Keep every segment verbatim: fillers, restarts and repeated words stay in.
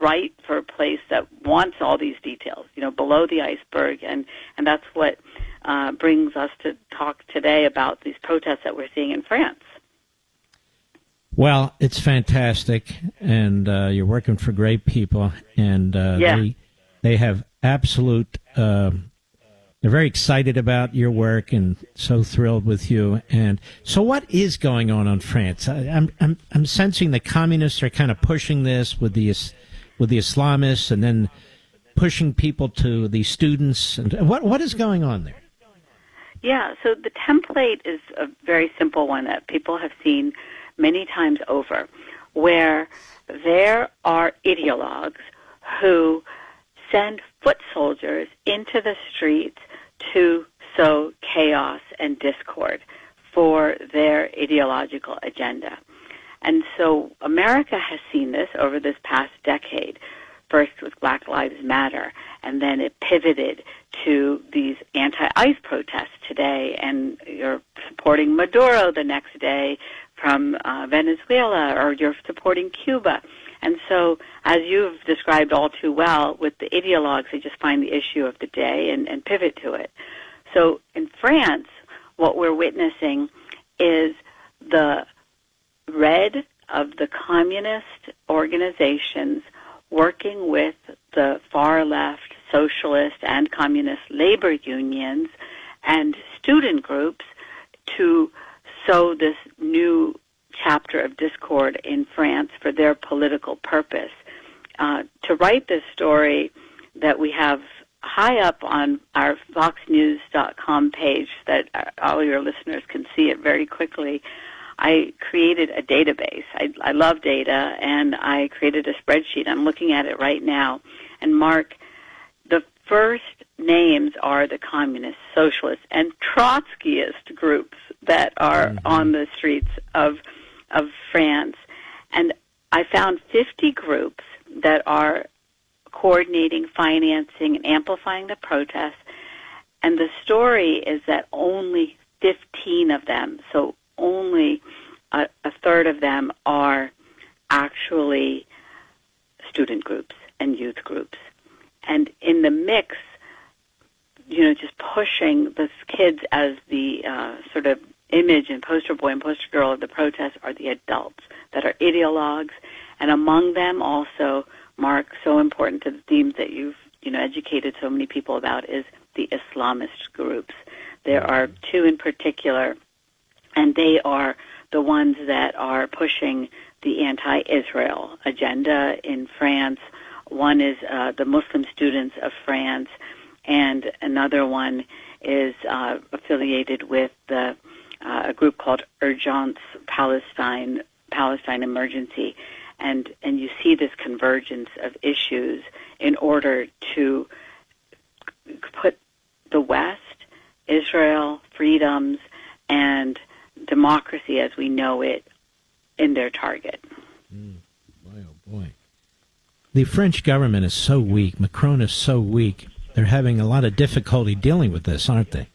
right for a place that wants all these details, you know, below the iceberg. And, and that's what uh, brings us to talk today about these protests that we're seeing in France. Well, it's fantastic, and uh, you're working for great people, and uh, yeah. they they have absolute. Uh, they're very excited about your work, and so thrilled with you. And so, what is going on in France? I, I'm I'm I'm sensing the communists are kind of pushing this with the with the Islamists, and then pushing people to the students. And what what is going on there? Yeah. So the template is a very simple one that people have seen many times over, where there are ideologues who send foot soldiers into the streets to sow chaos and discord for their ideological agenda. And so America has seen this over this past decade, first with Black Lives Matter, and then it pivoted to these anti-ICE protests today, and you're supporting Maduro the next day from uh, Venezuela, or you're supporting Cuba. And so, as you've described all too well, with the ideologues, they just find the issue of the day and, and pivot to it. So in France, what we're witnessing is the red of the communist organizations working with the far-left socialist and communist labor unions and student groups to sow this new chapter of discord in France for their political purpose. Uh, to write this story that we have high up on our fox news dot com page that all your listeners can see it very quickly, I created a database. I, I love data, and I created a spreadsheet. I'm looking at it right now. And Mark, the first names are the communist, socialist, and Trotskyist groups that are mm-hmm. on the streets of of France. And I found fifty groups that are coordinating, financing, and amplifying the protests. And the story is that only fifteen of them, so only a, a third of them, are actually student groups and youth groups. And in the mix, you know, just pushing the kids as the uh, sort of image and poster boy and poster girl of the protest are the adults that are ideologues. And among them also, Mark, so important to the themes that you've, you know, educated so many people about, is the Islamist groups. There are two in particular, and they are the ones that are pushing the anti-Israel agenda in France. One is uh, the Muslim Students of France, and another one is uh, affiliated with the, uh, a group called Urgence Palestine, Palestine Emergency. And, and you see this convergence of issues in order to put the West, Israel, freedoms, and democracy as we know it in their target. Mm, boy, oh boy. The French government is so weak. Macron is so weak. They're having a lot of difficulty dealing with this, aren't they?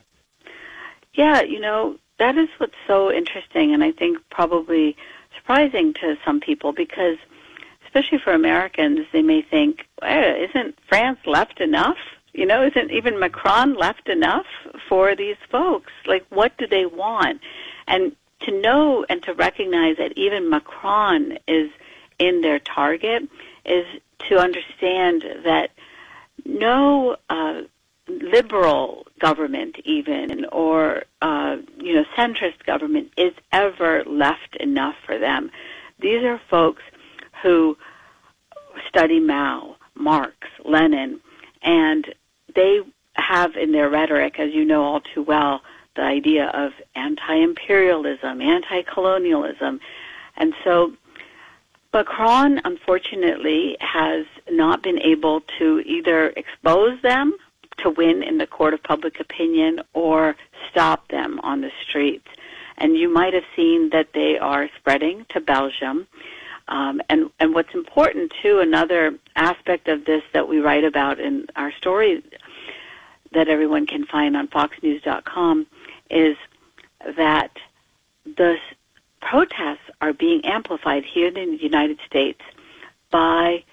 Yeah, you know, that is what's so interesting, and I think probably surprising to some people, because especially for Americans, they may think, well, isn't France left enough? You know, isn't even Macron left enough for these folks? Like, what do they want? And to know and to recognize that even Macron is in their target is to understand that no uh, liberal government even, or, uh, you know, centrist government is ever left enough for them. These are folks who study Mao, Marx, Lenin, and they have in their rhetoric, as you know all too well, the idea of anti-imperialism, anti-colonialism. And so Macron, unfortunately, has not been able to either expose them to win in the court of public opinion or stop them on the streets. And you might have seen that they are spreading to Belgium. Um, and, and what's important, too, another aspect of this that we write about in our story that everyone can find on fox news dot com is that the protests are being amplified here in the United States by